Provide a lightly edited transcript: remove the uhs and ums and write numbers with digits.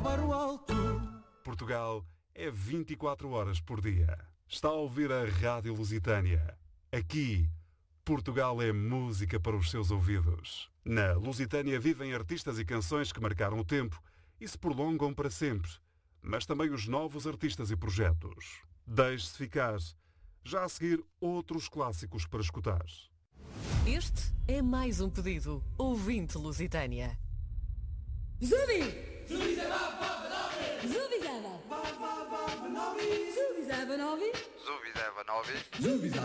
para o alto. Portugal é 24 horas por dia. Está a ouvir a Rádio Lusitânia. Aqui, Portugal é música para os seus ouvidos. Na Lusitânia vivem artistas e canções que marcaram o tempo e se prolongam para sempre, mas também os novos artistas e projetos. Deixe-se ficar. Já a seguir, outros clássicos para escutar. Este é mais um pedido. Ouvinte Lusitânia. Zubi! Zubizaba! Zubizaba! Zubizaba!